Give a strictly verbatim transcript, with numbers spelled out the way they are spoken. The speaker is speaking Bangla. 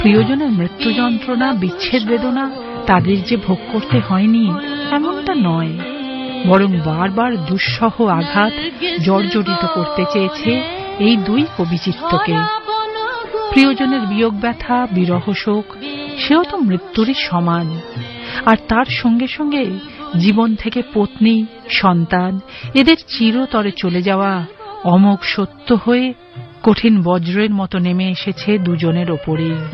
প্রিয়জনের মৃত্যু যন্ত্রণা, বিচ্ছেদ বেদনা তাদের যে ভোগ করতে হয়নি এমনটা নয়, বরং বারবার দুঃসহ আঘাত জর্জরিত করতে চেয়েছে এই দুই কবিচিত্তকে। প্রিয়জনের বিয়োগ ব্যথা, বিরহ শোক সেও তো মৃত্যুরই সমান। আর তার সঙ্গে সঙ্গে জীবন থেকে পত্নী, সন্তান এদের চিরতরে চলে যাওয়া অমোঘ সত্য হয়ে কঠিন বজ্রের মতো নেমে এসেছে দুজনের ওপরেই।